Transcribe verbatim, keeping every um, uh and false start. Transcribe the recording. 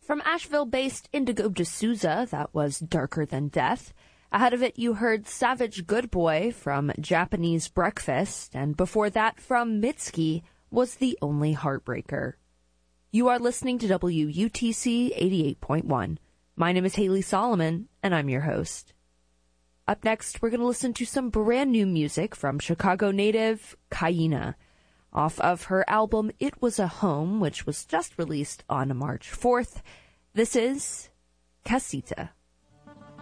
From Asheville-based Indigo D'Souza, that was Darker Than Death. Ahead of it, you heard Savage Good Boy from Japanese Breakfast, and before that, from Mitski, was The Only Heartbreaker. You are listening to W U T C eighty-eight point one. My name is Haley Solomon, and I'm your host. Up next, we're going to listen to some brand new music from Chicago native Kaina, off of her album It Was a Home, which was just released on March fourth. This is Casita.